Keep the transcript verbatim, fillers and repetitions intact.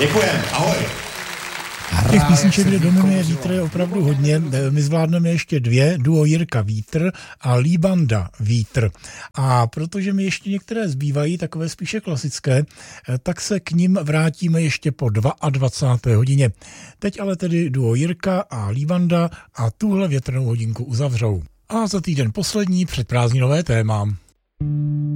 Děkujem, ahoj. Těch písniček, kde dominuje vítr, je opravdu hodně. My zvládneme ještě dvě, duo Jirka Vítr a Líbanda Vítr. A protože mi ještě některé zbývají, takové spíše klasické, tak se k nim vrátíme ještě po dvacáté druhé hodině. Teď ale tedy duo Jirka a Líbanda a tuhle větrnou hodinku uzavřou. A za týden poslední předprázdninové téma.